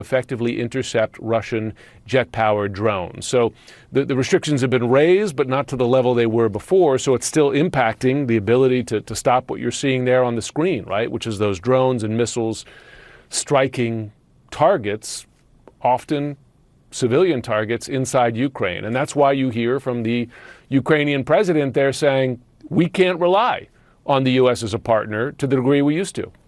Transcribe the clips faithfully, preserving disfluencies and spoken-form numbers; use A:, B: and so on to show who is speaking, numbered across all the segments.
A: effectively intercept Russian jet-powered drones. So the, the restrictions have been raised, but not to the level they were before. So it's still impacting the ability to, to stop what you're seeing there on the screen, right? Which is those drones and missiles striking targets, often civilian targets inside Ukraine. And that's why you hear from the Ukrainian president there saying, we can't rely on the U S as a partner to the degree we used to.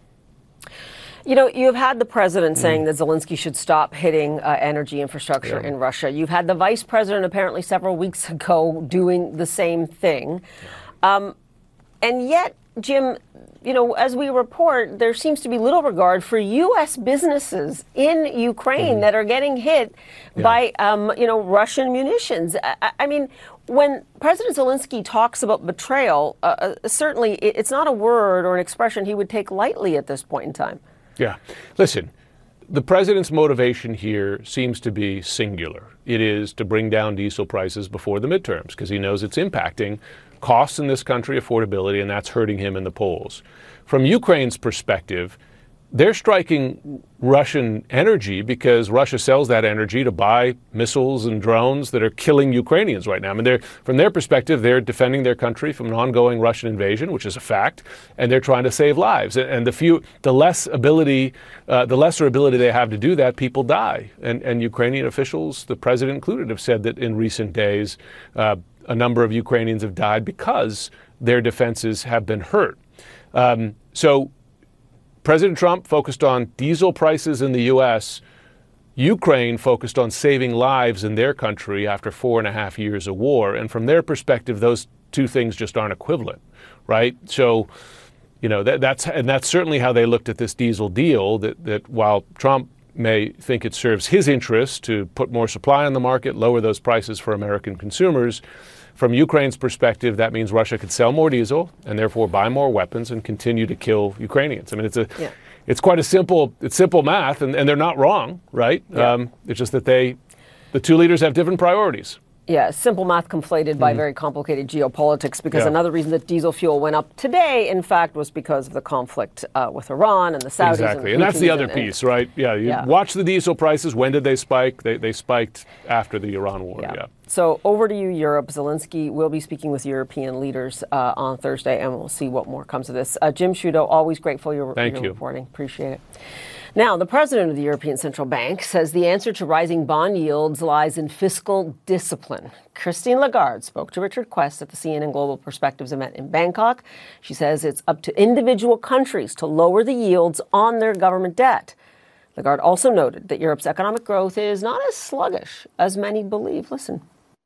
B: You know, you've had the president saying that Zelensky should stop hitting uh, energy infrastructure yeah. in Russia. You've had the vice president apparently several weeks ago doing the same thing. Yeah. Um, and yet, Jim, you know, as we report, there seems to be little regard for U S businesses in Ukraine mm-hmm. that are getting hit yeah. by, um, you know, Russian munitions. I, I mean, when President Zelensky talks about betrayal, uh, uh, certainly it's not a word or an expression he would take lightly at this point in time.
A: Yeah. Listen, the president's motivation here seems to be singular. It is to bring down diesel prices before the midterms because he knows it's impacting costs in this country, affordability, and that's hurting him in the polls. From Ukraine's perspective, they're striking Russian energy because Russia sells that energy to buy missiles and drones that are killing Ukrainians right now. I mean, they're, from their perspective, they're defending their country from an ongoing Russian invasion, which is a fact, and they're trying to save lives. And the few, the less ability, uh, the lesser ability they have to do that, people die. And, and Ukrainian officials, the president included, have said that in recent days, uh, a number of Ukrainians have died because their defenses have been hurt. Um, so. President Trump focused on diesel prices in the U S. Ukraine focused on saving lives in their country after four and a half years of war. And from their perspective, those two things just aren't equivalent, right? So, you know, that, that's and that's certainly how they looked at this diesel deal, that, that while Trump may think it serves his interests to put more supply on the market, lower those prices for American consumers, from Ukraine's perspective, that means Russia could sell more diesel and therefore buy more weapons and continue to kill Ukrainians. I mean, it's a, yeah. it's quite a simple, it's simple math, and, and they're not wrong, right? Yeah. Um, it's just that they, the two leaders have different priorities.
B: Yeah, simple math conflated by mm-hmm. very complicated geopolitics, because yeah. another reason that diesel fuel went up today, in fact, was because of the conflict uh, with Iran and the Saudis.
A: Exactly,
B: and,
A: and that's the other
B: and,
A: piece, right? Yeah, you yeah. watch the diesel prices. When did they spike? They, they spiked after the Iran war, yeah. yeah.
B: So over to you, Europe. Zelensky will be speaking with European leaders uh, on Thursday, and we'll see what more comes of this. Uh, Jim Sciutto, always grateful for your,
A: Thank
B: your
A: you.
B: reporting. Appreciate it. Now, the president of the European Central Bank says the answer to rising bond yields lies in fiscal discipline. Christine Lagarde spoke to Richard Quest at the C N N Global Perspectives event in Bangkok. She says it's up to individual countries to lower the yields on their government debt. Lagarde also noted that Europe's economic growth is not as sluggish as many believe. Listen.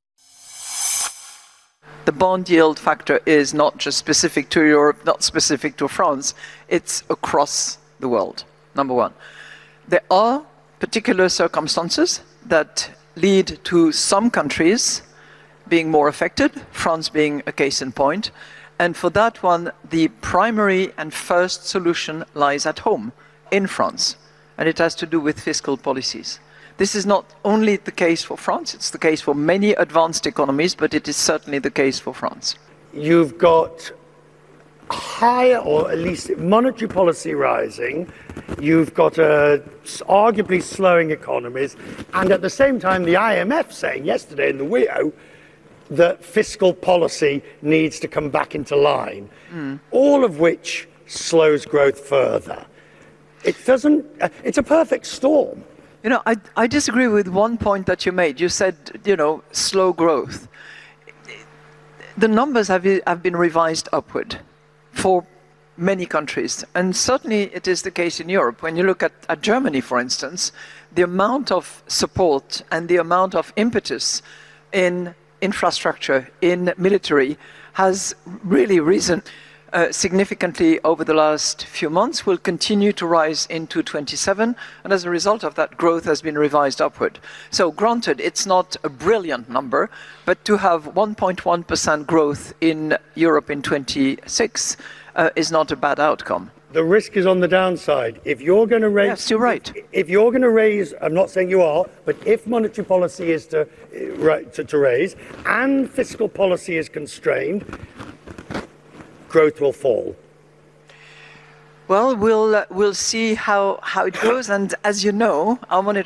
C: The bond yield factor is not just specific to Europe, not specific to France. It's across the world. Number one, there are particular circumstances that lead to some countries being more affected, France being a case in point. And for that one, the primary and first solution lies at home, in France. And it has to do with fiscal policies. This is not only the case for France, it's the case for many advanced economies, but it is certainly the case for France.
D: You've got higher, or at least monetary policy rising, you've got uh, arguably slowing economies, and at the same time the I M F saying yesterday in the W I O that fiscal policy needs to come back into line, mm. all of which slows growth further. It doesn't, uh, it's a perfect storm.
C: You know, I, I disagree with one point that you made. You said, you know, slow growth. The numbers have, have been revised upward for many countries, and certainly it is the case in Europe. When you look at, at Germany, for instance, the amount of support and the amount of impetus in infrastructure, in military, has really risen uh, significantly over the last few months, will continue to rise into twenty-seven, and as a result of that, growth has been revised upward. So granted, it's not a brilliant number, but to have one point one percent growth in Europe in twenty-six uh, is not a bad outcome.
D: The risk is on the downside. If you're going to raise,
C: yes, you're right.
D: If, if you're going to raise, I'm not saying you are, but if monetary policy is to, to, to raise and fiscal policy is constrained, growth will fall.
C: Well, we'll uh, we'll see how how it goes, and as you know, our monetary